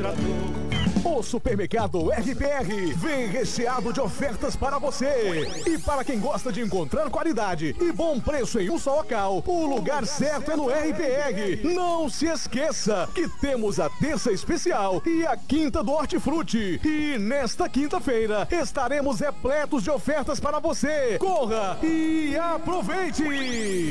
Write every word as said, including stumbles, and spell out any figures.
O supermercado R P R vem recheado de ofertas para você. E para quem gosta de encontrar qualidade e bom preço em um só local, o lugar certo é no R P R. Não se esqueça que temos a terça especial e a quinta do Hortifruti. E nesta quinta-feira estaremos repletos de ofertas para você. Corra e aproveite!